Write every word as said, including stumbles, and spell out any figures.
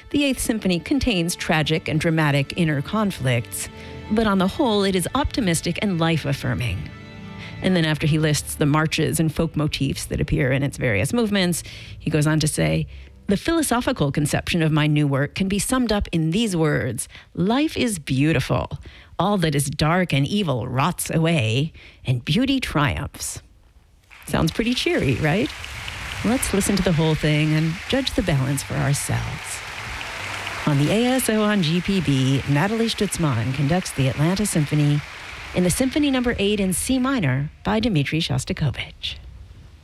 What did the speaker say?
the Eighth Symphony contains tragic and dramatic inner conflicts, but on the whole, it is optimistic and life-affirming. And then after he lists the marches and folk motifs that appear in its various movements, he goes on to say, "The philosophical conception of my new work can be summed up in these words: life is beautiful. All that is dark and evil rots away, and beauty triumphs." Sounds pretty cheery, right? Let's listen to the whole thing and judge the balance for ourselves. On the A S O on G P B, Natalie Stutzmann conducts the Atlanta Symphony in the Symphony Number eight in C minor by Dmitri Shostakovich.